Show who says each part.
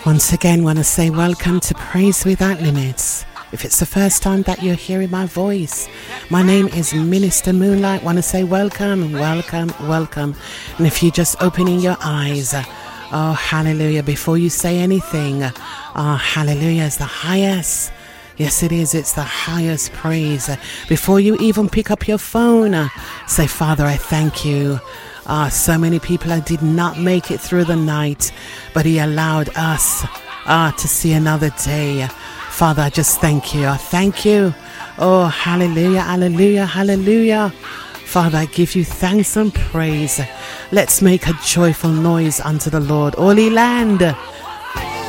Speaker 1: Once again, want to say welcome to Praise Without Limits. If it's the first time that you're hearing my voice, my name is Minister Moonlight. Want to say welcome, welcome, welcome. And if you're just opening your eyes, oh, hallelujah, before you say anything, oh, hallelujah is the highest. Yes, it is. It's the highest praise. Before you even pick up your phone, say, Father, I thank you. So many people did not make it through the night, but He allowed us to see another day. Father, I just thank you. I thank you. Oh, hallelujah, hallelujah, hallelujah. Father, I give you thanks and praise. Let's make a joyful noise unto the Lord. Holy land,